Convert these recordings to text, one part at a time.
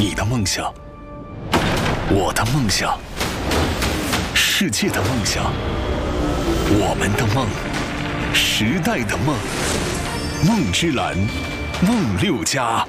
你的梦想，我的梦想，世界的梦想，我们的梦，时代的梦，梦之蓝，梦六家。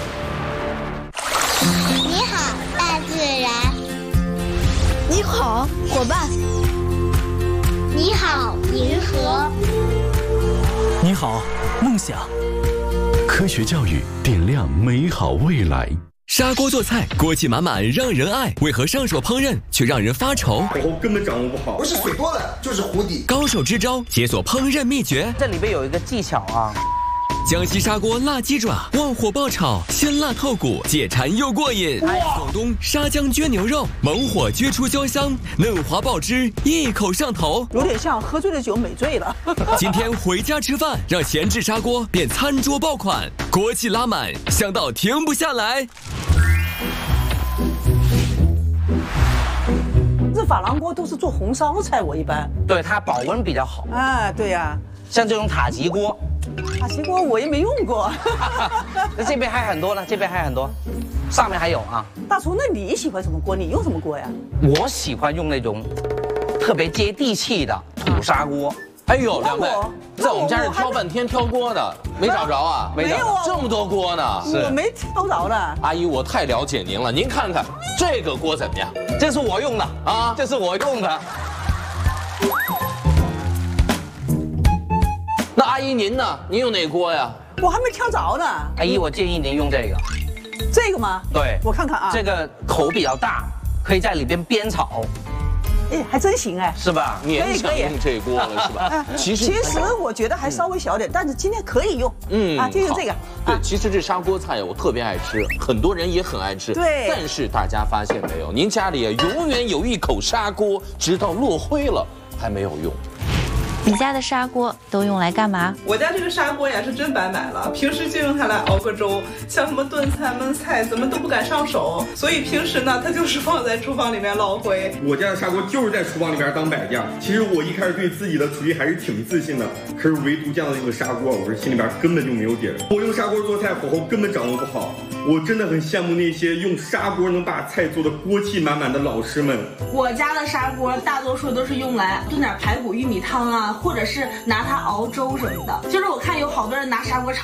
你好，大自然。 你好，伙伴。 你好，银河。 你好，梦想。 科学教育点亮美好未来。 砂锅做菜，锅气满满让人爱，为何上手烹饪却让人发愁？ 火候根本掌握不好， 不是水多了，就是糊底。 高手支招，解锁烹饪秘诀。 这里边有一个技巧啊。 江西砂锅辣鸡爪，旺火爆炒，鲜辣透骨，解馋又过瘾。广东沙姜焗牛肉，猛火焗出焦香，嫩滑爆汁，一口上头。 有点像喝醉了酒美醉了。 今天回家吃饭，让闲置砂锅变餐桌爆款，锅气拉满，香到停不下来。 这珐琅锅都是做红烧菜，我一般。 对，它保温比较好。 啊，对呀。 像这种塔吉锅。 塔吉锅我也没用过。 那这边还很多呢，这边还很多，上面还有啊。 大厨，那你喜欢什么锅？你用什么锅呀？ 我喜欢用那种特别接地气的土砂锅。 哎呦，两位，在我们家是挑半天挑锅的，没找着啊？ 没有啊， 这么多锅呢。 我没挑着呢。 阿姨，我太了解您了，您看看这个锅怎么样？ 这是我用的啊，这是我用的。 那阿姨您呢？您用哪锅呀？ 我还没挑着呢。 阿姨，我建议您用这个。 这个吗？ 对， 我看看啊。 这个口比较大，可以在里边煸炒。 哎，还真行哎， 是吧？ 勉强用这锅了是吧？ 其实我觉得还稍微小点，但是今天可以用。就用这个。 对，其实这砂锅菜我特别爱吃，很多人也很爱吃。 对。 但是大家发现没有，您家里永远有一口砂锅，直到落灰了还没有用。 你家的砂锅都用来干嘛？ 我家这个砂锅呀是真白买了，平时就用它来熬个粥，像什么炖菜、焖菜，怎么都不敢上手，所以平时呢，它就是放在厨房里面捞灰。 我家的砂锅就是在厨房里边当摆件。其实我一开始对自己的厨艺还是挺自信的，可是唯独这样的一个砂锅，我这心里边根本就没有底儿。我用砂锅做菜，火候根本掌握不好。我真的很羡慕那些用砂锅能把菜做的锅气满满的老师们。 我家的砂锅大多数都是用来炖点排骨、玉米汤啊，或者是拿它熬粥什么的。就是我看有好多人拿砂锅炒